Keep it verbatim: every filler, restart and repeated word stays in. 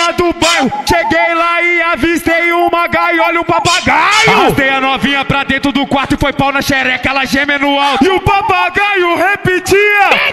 esquina do bairro. Cheguei lá e avistei uma gaiola e um papagaio. Arrastei a novinha pra dentro do quarto e foi pau na xereca, ela geme no alto. E o papagaio repetia: